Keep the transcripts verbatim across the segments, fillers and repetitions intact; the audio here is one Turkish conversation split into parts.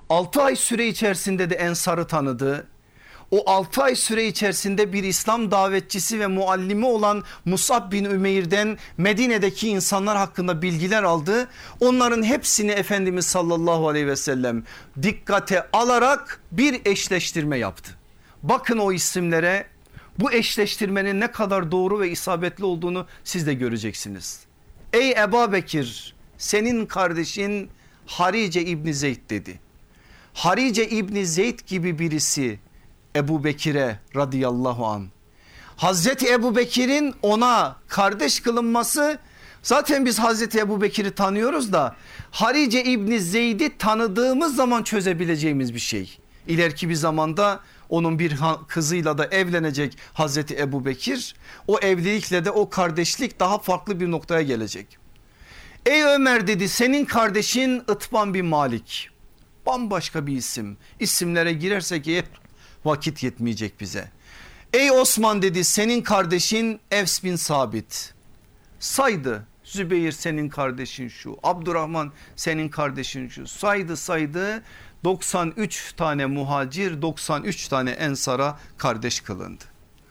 altı ay süre içerisinde de Ensar'ı tanıdı. O altı ay süre içerisinde bir İslam davetçisi ve muallimi olan Musab bin Ümeyr'den Medine'deki insanlar hakkında bilgiler aldı. Onların hepsini Efendimiz sallallahu aleyhi ve sellem dikkate alarak bir eşleştirme yaptı. Bakın o isimlere, bu eşleştirmenin ne kadar doğru ve isabetli olduğunu siz de göreceksiniz. Ey Ebu Bekir, senin kardeşin Harice İbni Zeyd dedi. Harice İbni Zeyd gibi birisi Ebu Bekir'e radıyallahu an. Hazreti Ebu Bekir'in ona kardeş kılınması, zaten biz Hazreti Ebu Bekir'i tanıyoruz da Harice İbni Zeyd'i tanıdığımız zaman çözebileceğimiz bir şey. İleriki bir zamanda onun bir kızıyla da evlenecek Hazreti Ebu Bekir. O evlilikle de o kardeşlik daha farklı bir noktaya gelecek. Ey Ömer dedi, senin kardeşin Itban bin Malik. Bambaşka bir isim. İsimlere girersek hep vakit yetmeyecek bize. Ey Osman dedi, senin kardeşin Evs bin Sabit. Saydı. Zübeyir senin kardeşin şu, Abdurrahman senin kardeşin şu, saydı saydı doksan üç tane muhacir, doksan üç tane ensara kardeş kılındı.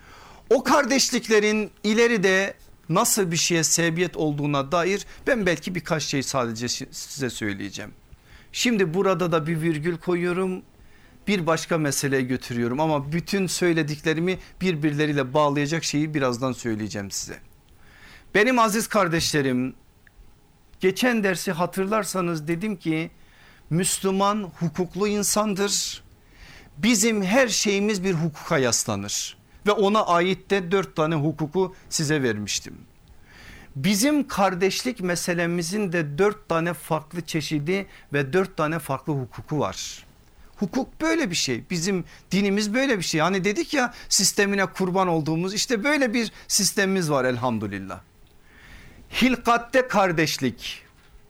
O kardeşliklerin ileride nasıl bir şeye sebebiyet olduğuna dair ben belki birkaç şey sadece size söyleyeceğim. Şimdi burada da bir virgül koyuyorum, bir başka meseleye götürüyorum ama bütün söylediklerimi birbirleriyle bağlayacak şeyi birazdan söyleyeceğim size. Benim aziz kardeşlerim, geçen dersi hatırlarsanız dedim ki Müslüman hukuklu insandır. Bizim her şeyimiz bir hukuka yaslanır ve ona ait de dört tane hukuku size vermiştim. Bizim kardeşlik meselemizin de dört tane farklı çeşidi ve dört tane farklı hukuku var. Hukuk böyle bir şey, bizim dinimiz böyle bir şey. Hani dedik ya, sistemine kurban olduğumuz, işte böyle bir sistemimiz var elhamdülillah. Hilkatte kardeşlik,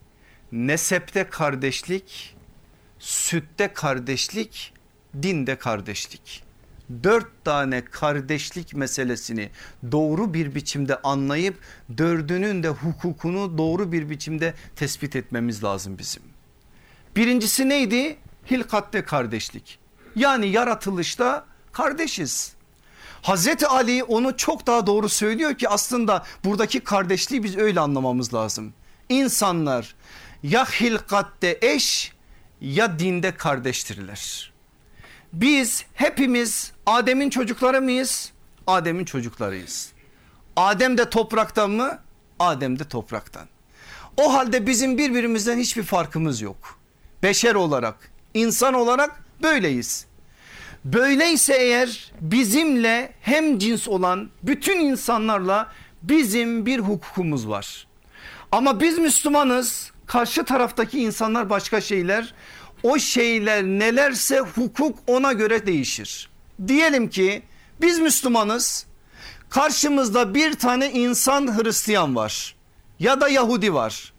nesepte kardeşlik, sütte kardeşlik, dinde kardeşlik. Dört tane kardeşlik meselesini doğru bir biçimde anlayıp dördünün de hukukunu doğru bir biçimde tespit etmemiz lazım bizim. Birincisi neydi? Hilkatte kardeşlik. Yani yaratılışta kardeşiz. Hazreti Ali onu çok daha doğru söylüyor ki aslında buradaki kardeşliği biz öyle anlamamız lazım. İnsanlar ya hilkatte eş ya dinde kardeştirler. Biz hepimiz Adem'in çocukları mıyız? Adem'in çocuklarıyız. Adem de topraktan mı? Adem de topraktan. O halde bizim birbirimizden hiçbir farkımız yok. Beşer olarak, insan olarak böyleyiz. Böyleyse eğer bizimle hem cins olan bütün insanlarla bizim bir hukukumuz var. Ama biz Müslümanız, karşı taraftaki insanlar başka şeyler. O şeyler nelerse hukuk ona göre değişir. Diyelim ki biz Müslümanız, karşımızda bir tane insan Hristiyan var ya da Yahudi var.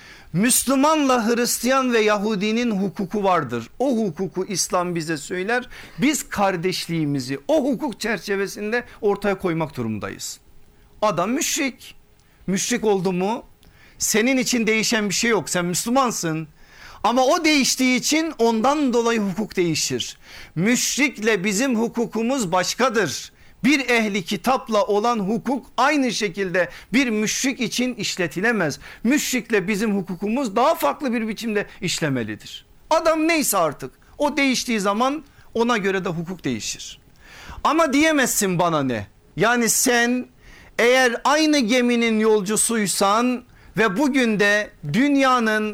Müslümanla Hristiyan ve Yahudinin hukuku vardır. O hukuku İslam bize söyler. Biz kardeşliğimizi o hukuk çerçevesinde ortaya koymak durumundayız. Adam müşrik. Müşrik oldu mu senin için değişen bir şey yok. Sen Müslümansın. Ama o değiştiği için ondan dolayı hukuk değişir. Müşrikle bizim hukukumuz başkadır. Bir ehli kitapla olan hukuk aynı şekilde bir müşrik için işletilemez. Müşrikle bizim hukukumuz daha farklı bir biçimde işlemelidir. Adam neyse artık o değiştiği zaman ona göre de hukuk değişir. Ama diyemezsin bana ne? Yani sen eğer aynı geminin yolcusuysan ve bugün de dünyanın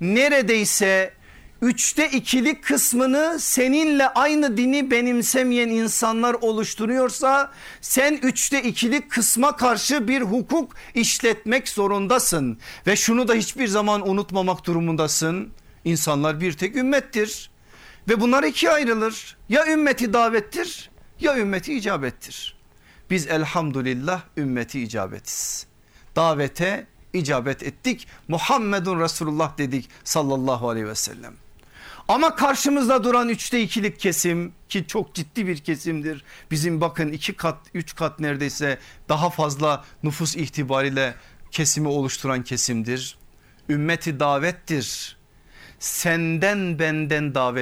neredeyse üçte ikilik kısmını seninle aynı dini benimsemeyen insanlar oluşturuyorsa sen üçte ikilik kısma karşı bir hukuk işletmek zorundasın. Ve şunu da hiçbir zaman unutmamak durumundasın. İnsanlar bir tek ümmettir ve bunlar ikiye ayrılır. Ya ümmeti davettir ya ümmeti icabettir. Biz elhamdülillah ümmeti icabetiz. Davete icabet ettik. Muhammedun Resulullah dedik sallallahu aleyhi ve sellem. Ama karşımızda duran üçte ikilik kesim, ki çok ciddi bir kesimdir. Bizim bakın iki kat üç kat neredeyse daha fazla nüfus itibariyle kesimi oluşturan kesimdir. Ümmeti davettir. Senden benden davet.